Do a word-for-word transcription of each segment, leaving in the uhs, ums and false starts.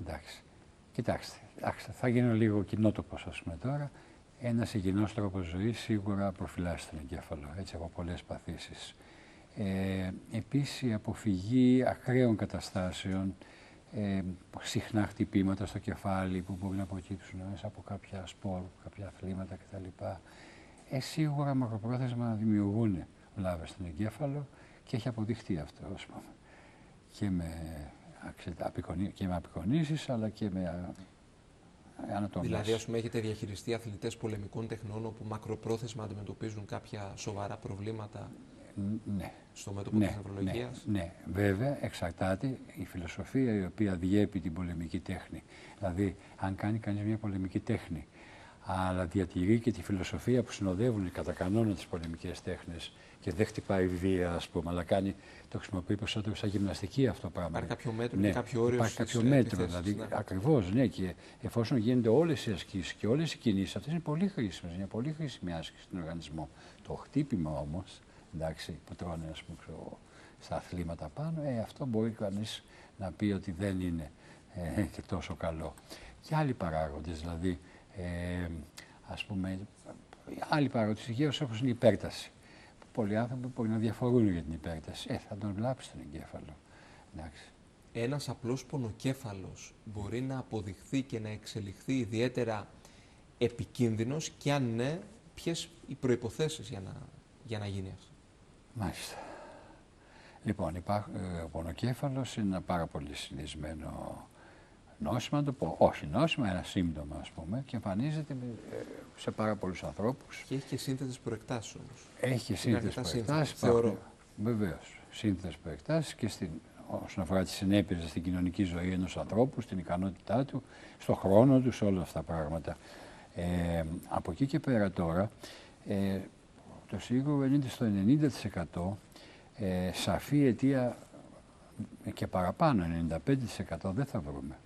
Εντάξει. Κοιτάξτε, θα γίνω λίγο κοινότοπος, ας πούμε τώρα. Ένας υγιεινός τρόπος ζωής σίγουρα προφυλάσσει τον εγκέφαλο, έτσι, από πολλές παθήσεις. Ε, επίσης, η αποφυγή ακραίων καταστάσεων, ε, συχνά χτυπήματα στο κεφάλι που μπορεί να προκύψουν μέσα από κάποια σπορ, κάποια αθλήματα κτλ. Ε, σίγουρα μακροπρόθεσμα δημιουργούν βλάβες στον εγκέφαλο και έχει αποδειχτεί αυτό, ας πούμε. Και με, και με απεικονίσεις, αλλά και με ανατομίες. Δηλαδή, ας πούμε, έχετε διαχειριστεί αθλητές πολεμικών τεχνών όπου μακροπρόθεσμα αντιμετωπίζουν κάποια σοβαρά προβλήματα ναι. στο μέτωπο ναι, της νευρολογίας. Ναι, ναι, βέβαια, εξαρτάται η φιλοσοφία η οποία διέπει την πολεμική τέχνη. Δηλαδή, αν κάνει κανείς μια πολεμική τέχνη, αλλά διατηρεί και τη φιλοσοφία που συνοδεύουν κατά κανόνα τις πολεμικές τέχνες και δεν χτυπάει βία, ας πούμε, αλλά κάνει, το χρησιμοποιεί περισσότερο σαν γυμναστική αυτό το πράγμα. Υπάρχει κάποιο μέτρο ναι, και κάποιο όριο υπάρχει στις κάποιο μέτρο, επιθέσεις, δηλαδή, ναι. ακριβώς, ναι, και εφόσον γίνονται όλες οι ασκήσεις και όλες οι κινήσεις, αυτές είναι πολύ χρήσιμες, είναι πολύ χρήσιμη άσκηση στον οργανισμό. Το χτύπημα όμως, εντάξει, που τρώνε, ας πούμε, ξέρω, στα αθλήματα πάνω, ε, αυτό μπορεί κανείς να πει ότι δεν είναι ε, και τόσο καλό. Και άλλοι παράγοντες, δηλαδή, ε, ας πούμε, άλλοι παράγοντες υγείας όπως είναι η υπέρταση. Πολλοί άνθρωποι μπορεί να διαφορούν για την υπέρταση. Ε, θα τον βλάψει τον εγκέφαλο. Εντάξει. Ένας απλός πονοκέφαλος μπορεί να αποδειχθεί και να εξελιχθεί ιδιαίτερα επικίνδυνος και αν ναι, ποιες οι προϋποθέσεις για να, για να γίνει αυτό. Μάλιστα. Λοιπόν, υπά, ε, ο πονοκέφαλος είναι ένα πάρα πολύ συνηθισμένο νόσημα, το πω, όχι νόσημα, ένα σύμπτωμα, ας πούμε, και εμφανίζεται σε πάρα πολλούς ανθρώπους. Και έχει και σύνθετες προεκτάσεις όμως. Έχει και σύνθετες προεκτάσεις, θεωρώ. Βεβαίως, σύνθετες προεκτάσεις και στην, όσον αφορά τις συνέπειες στην κοινωνική ζωή ενός ανθρώπου, στην ικανότητά του, στον χρόνο του, σε όλα αυτά τα πράγματα. Ε, από εκεί και πέρα τώρα, ε, το σίγουρο είναι στο ενενήντα τοις εκατό ε, σαφή αιτία και παραπάνω, ενενήντα πέντε τοις εκατό δεν θα βρούμε.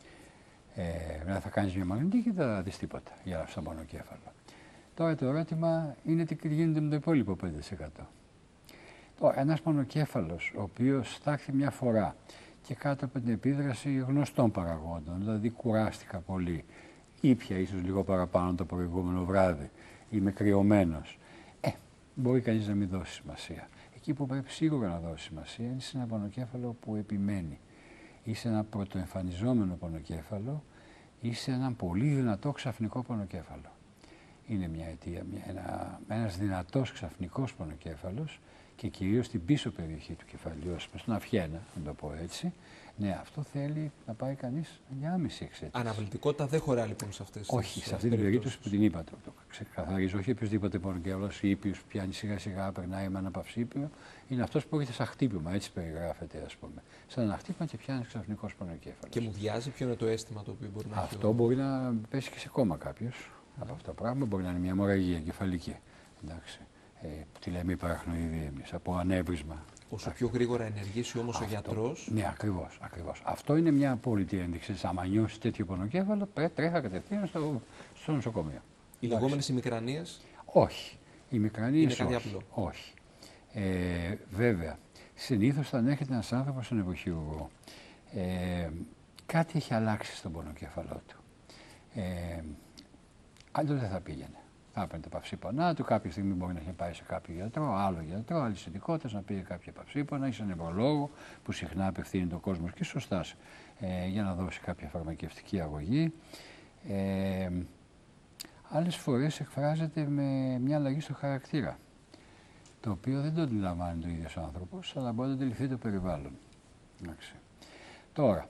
Ε, θα κάνεις μια μαγνητική και δεν θα δεις τίποτα για στον πονοκέφαλο. Τώρα το ερώτημα είναι τι γίνεται με το υπόλοιπο πέντε τοις εκατό. Τώρα, ένας πονοκέφαλος, ο οποίος θα έρθει μια φορά και κάτω από την επίδραση γνωστών παραγόντων, δηλαδή κουράστηκα πολύ, ήπια ίσως λίγο παραπάνω το προηγούμενο βράδυ, είμαι κρυωμένος, ε, μπορεί κανείς να μην δώσει σημασία. Εκεί που πρέπει σίγουρα να δώσει σημασία είναι σε ένα πονοκέφαλο που επιμένει. Ή σε ένα πρωτοεμφανιζόμενο πονοκέφαλο ή σε έναν πολύ δυνατό ξαφνικό πονοκέφαλο. Είναι μια αιτία, μια, ένα, ένας δυνατός ξαφνικός πονοκέφαλος και κυρίως στην πίσω περιοχή του κεφαλιού, ας πούμε, στον αυχένα, να το πω έτσι. Ναι, αυτό θέλει να πάει κανείς για άμεση εξέταση. Αναβλητικότητα δεν χωρά λοιπόν σε αυτές τις όχι, σε αυτή την περίπτωση που την είπα, το, το ξεκαθαρίζω. Όχι οποιοδήποτε πονοκέφαλος ήπιος που πιάνει σιγά σιγά, περνάει με ένα παυσίπιο. Είναι αυτός που έρχεται σαν χτύπημα, έτσι περιγράφεται, ας πούμε. Σαν ένα χτύπημα και πιάνει ξαφνικός πονοκέφαλος. Και μου βιάζει ποιο είναι το αίσθημα το οποίο μπορεί να έχει. Αυτό μπορεί να πέσει και σε κόμμα κάποιος. Mm. Από αυτό το πράγμα μπορεί να είναι μια αιμορραγία κεφαλική. Εντάξει. Ε, που τη λέμε υπαραχνοειδή εμείς, από ανέβρισμα. Όσο πιο γρήγορα ενεργήσει όμως ο γιατρός. Ναι, ακριβώς, ακριβώς. Αυτό είναι μια απόλυτη ένδειξη. Αν νιώσει τέτοιο πονοκέφαλο, πρέπει τρέχα κατευθείαν στο, στο νοσοκομείο. Οι λεγόμενες ημικρανίες. Όχι. Οι ημικρανίες είναι κάτι όχι. απλό. όχι. Ε, βέβαια, συνήθως όταν έρχεται ένας άνθρωπος στον νευροχειρουργό, ε, κάτι έχει αλλάξει στον πονοκέφαλό του. Ε, Αλλιώς δεν θα πήγαινε. Θα έπαιρνε τα παυσίπονα του, κάποια στιγμή μπορεί να έχει πάει σε κάποιο γιατρό, άλλο γιατρό, άλλη ειδικότητα, να πήγε κάποια παυσίπονα ή σε νευρολόγο που συχνά απευθύνεται ο κόσμος και σωστά ε, για να δώσει κάποια φαρμακευτική αγωγή. Ε, άλλες φορές εκφράζεται με μια αλλαγή στο χαρακτήρα, το οποίο δεν το αντιλαμβάνει το ίδιος ο άνθρωπος, αλλά μπορεί να το αντιληφθεί το περιβάλλον. Εντάξει. Τώρα,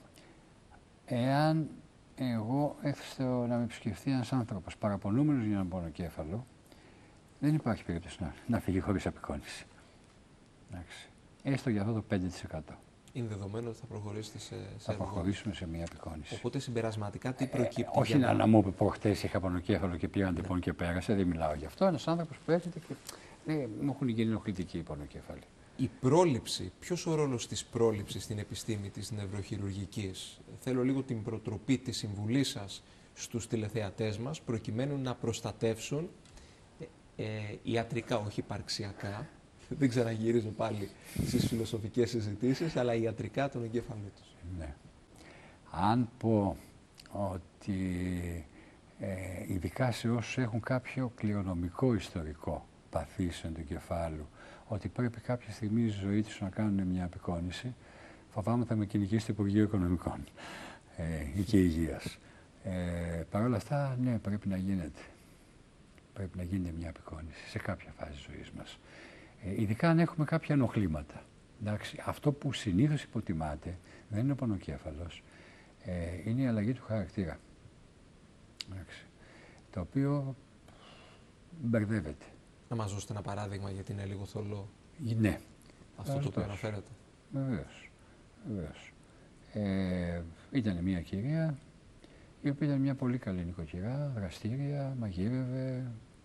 εάν εγώ έρθω να με επισκεφθεί ένας άνθρωπος παραπονούμενος για έναν πονοκέφαλο, δεν υπάρχει περίπτωση να, να φύγει χωρίς απεικόνηση. Εντάξει. Έστω για αυτό το πέντε τοις εκατό. Είναι δεδομένο ότι θα προχωρήσετε σε, σε Θα προχωρήσουμε σε μια απεικόνηση. Οπότε συμπερασματικά τι προκύπτει. Ε, όχι να, να μου είπε προχτές είχα πονοκέφαλο και πήγαν ναι. λοιπόν και πέρασε, δεν μιλάω γι' αυτό. Ένας άνθρωπος που έρχεται και ναι, μου έχουν γίνει ενοχλητικοί οι πονοκέφαλοι. Η πρόληψη, ποιος ο ρόλος της πρόληψης στην επιστήμη της νευροχειρουργικής? Θέλω λίγο την προτροπή της συμβουλής σας στους τηλεθεατές μας, προκειμένου να προστατεύσουν ε, ε, ιατρικά, όχι υπαρξιακά, δεν ξαναγυρίζω πάλι στις φιλοσοφικές συζητήσεις, αλλά ιατρικά τον εγκέφαλό τους. Ναι. Αν πω ότι ε, ειδικά σε όσους έχουν κάποιο κληρονομικό ιστορικό παθήσεων του κεφάλου, ότι πρέπει κάποια στιγμή στη ζωή τους να κάνουν μια απεικόνηση, φοβάμαι θα με κυνηγήσει το Υπουργείο Οικονομικών ε, και Υγείας. Ε, Παρ' όλα αυτά, ναι, πρέπει να γίνεται. Πρέπει να γίνεται μια απεικόνηση σε κάποια φάση ζωής μας. Ε, ειδικά αν έχουμε κάποια ενοχλήματα. Εντάξει, αυτό που συνήθως υποτιμάται δεν είναι ο πονοκέφαλος, ε, είναι η αλλαγή του χαρακτήρα. Εντάξει, το οποίο μπερδεύεται. Να μας δώσετε ένα παράδειγμα, γιατί είναι λίγο θολό Ναι. αυτό το οποίο αναφέρατε. Βεβαίως. Βεβαίως. Ε, ήταν μια κυρία η οποία ήταν μια πολύ καλή νοικοκυρά, δραστήρια, μαγείρευε.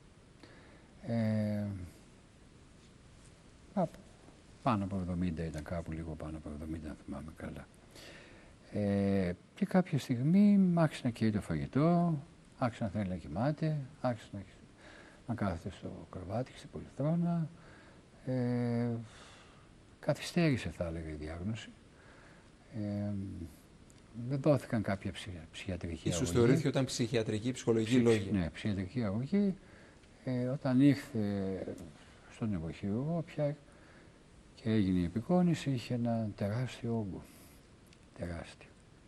Ε, πάνω από εβδομήντα ήταν, κάπου λίγο πάνω από εβδομήντα, αν θυμάμαι καλά. Ε, και κάποια στιγμή άρχισε να καίει το φαγητό, άρχισε να θέλει να κοιμάται, άρχισε να, να κάθεται στο κρεβάτι, στην πολυθρόνα. Ε, καθυστέρησε, θα έλεγα, η διάγνωση. Ε, δεν δόθηκαν κάποια ψυχ, ψυχιατρική Ίσως αγωγή. θεωρήθηκε ότι ήταν ψυχιατρική, ψυχολογική λόγη. Ναι, ψυχιατρική αγωγή. Ε, όταν ήρθε στον νευροχειρουργό πια και έγινε η επεικόνηση, είχε ένα τεράστιο όγκο. Τεράστιο.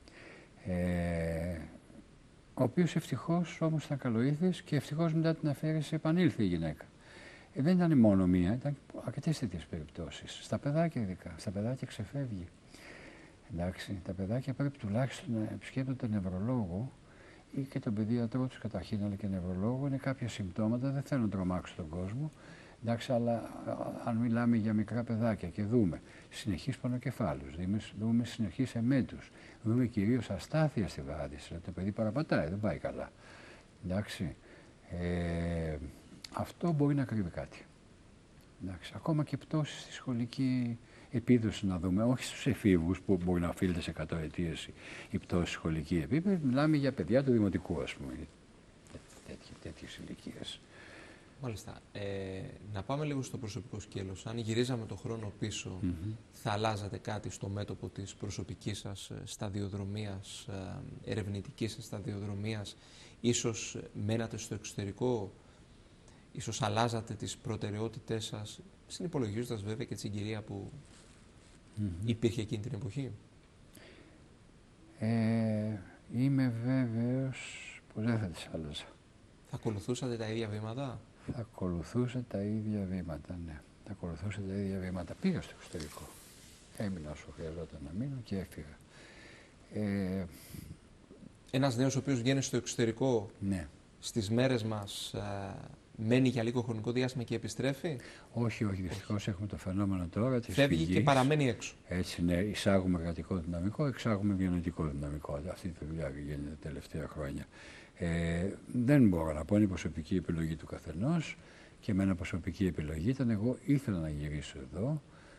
Ε, ο οποίος ευτυχώς όμως ήταν καλοήθης και ευτυχώς μετά την αφαίρεση επανήλθε η γυναίκα. Ε, δεν ήταν μόνο μία, ήταν αρκετές τέτοιες περιπτώσεις. Στα παιδάκια ειδικά. Στα παιδάκια ξεφεύγει. Εντάξει, τα παιδάκια πρέπει τουλάχιστον να επισκέπτονται νευρολόγο ή και τον παιδίατρό τους καταρχήν, αλλά και νευρολόγο. Είναι κάποια συμπτώματα, δεν θέλω να τρομάξω τον κόσμο. Εντάξει, αλλά αν μιλάμε για μικρά παιδάκια και δούμε συνεχείς πονοκεφάλους, δούμε, δούμε συνεχείς εμέτους, δούμε κυρίως αστάθεια στη βάδιση, δηλαδή το παιδί παραπατάει, δεν πάει καλά. Εντάξει, ε, αυτό μπορεί να κρύβει κάτι. Εντάξει, ακόμα και πτώσεις στη σχολική επίδοση να δούμε, όχι στους εφήβους που μπορεί να οφείλεται σε εκατό αιτίες η πτώση σχολική επίπεδη, μιλάμε για παιδιά του δημοτικού, ας πούμε, τέτοιες ηλικίες. Μάλιστα. Ε, να πάμε λίγο στο προσωπικό σκέλος. Αν γυρίζαμε το χρόνο πίσω, mm-hmm. θα αλλάζατε κάτι στο μέτωπο της προσωπικής σας σταδιοδρομίας, ερευνητικής σας σταδιοδρομίας, ίσως μένατε στο εξωτερικό, ίσως αλλάζατε τις προτεραιότητές σας, συνυπολογίζοντας βέβαια και τη συγκυρία που mm-hmm. υπήρχε εκείνη την εποχή. Ε, είμαι βέβαιος πως δεν θα τις άλλαζα. Θα ακολουθούσατε τα ίδια βήματα? Θα ακολουθούσα τα ίδια βήματα, ναι. Θα ακολουθούσα τα ίδια βήματα. Πήγα στο εξωτερικό. Έμεινα όσο χρειαζόταν να μείνω και έφυγα. Ε, Ένας νέος ο οποίος βγαίνει στο εξωτερικό, ναι. στις μέρες μας, α, μένει για λίγο χρονικό διάστημα και επιστρέφει? Όχι, όχι. Δυστυχώς έχουμε το φαινόμενο τώρα της Φεύγει φυγής. Και παραμένει έξω. Έτσι, ναι. Εισάγουμε εργατικό δυναμικό, εξάγουμε βιονοτικό δυναμικό. Αυτή τη δουλειά γίνεται τα τελευταία χρόνια. Ε, δεν μπορώ να πω, είναι η προσωπική επιλογή του καθενός και εμένα προσωπική επιλογή ήταν, εγώ ήθελα να γυρίσω εδώ,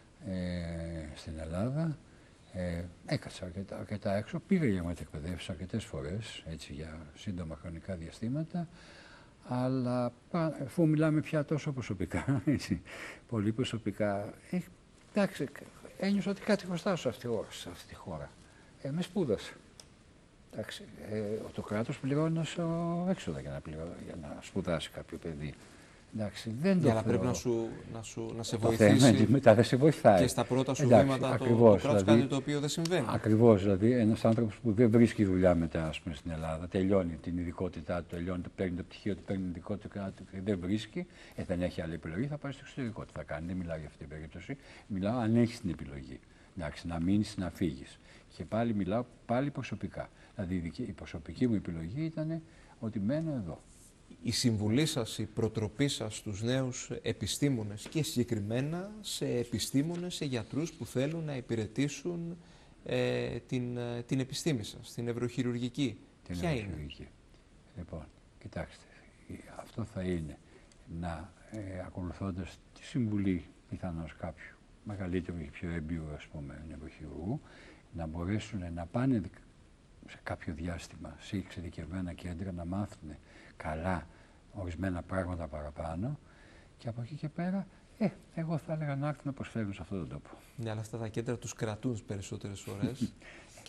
ε, στην Ελλάδα, ε, έκατσα αρκετά, αρκετά έξω, πήγα για μετεκπαιδεύσεις αρκετές φορές, έτσι για σύντομα χρονικά διαστήματα, αλλά αφού μιλάμε πια τόσο προσωπικά, έτσι, πολύ προσωπικά, ε, εντάξει, ένιωσα ότι κάτι χρωστάω σε αυτή, σε αυτή τη χώρα. Ε, με σπούδασα. Εντάξει, ε, το κράτος πληρώνει έξοδα για να, πληρώ, για να σπουδάσει κάποιο παιδί. Εντάξει, δεν το αλλά θέλω. πρέπει να, σου, να, σου, να σε το βοηθήσει. Θέμα, μετά δεν σε βοηθάει. Και στα πρώτα σου Εντάξει, βήματα ακριβώς, το, το κράτος δηλαδή, κάτι το οποίο δεν συμβαίνει. Ακριβώς, δηλαδή ένας άνθρωπος που δεν βρίσκει δουλειά μετά, ας πούμε, στην Ελλάδα, τελειώνει την ειδικότητά του, τελειώνει, το παίρνει το πτυχίο του, παίρνει την ειδικότητά του και δεν βρίσκει, ε, δεν έχει άλλη επιλογή, θα πάει στο εξωτερικό. Τι θα κάνει, δεν μιλάω για αυτή την περίπτωση. Μιλάω αν έχει την επιλογή. Εντάξει, να μείνει, να φύγει. Και πάλι μιλάω πάλι προσωπικά. Δηλαδή η προσωπική μου επιλογή ήταν ότι μένω εδώ. Η συμβουλή σας, η προτροπή σας στους νέους επιστήμονες και συγκεκριμένα σε επιστήμονες, σε γιατρούς που θέλουν να υπηρετήσουν ε, την, την επιστήμη σας, την νευροχειρουργική, την ποια είναι? Λοιπόν, κοιτάξτε, αυτό θα είναι να ε, ακολουθώντας τη συμβουλή πιθανώς κάποιου μεγαλύτερου και πιο έμπειρου, ας πούμε, νευροχειρουργού, να μπορέσουν να πάνε σε κάποιο διάστημα σε εξειδικευμένα κέντρα να μάθουν καλά ορισμένα πράγματα παραπάνω και από εκεί και πέρα, ε, εγώ θα έλεγα να έρθουν να προσφέρουν σε αυτόν τον τόπο. Ναι, αλλά αυτά τα κέντρα τους κρατούν περισσότερες φορές.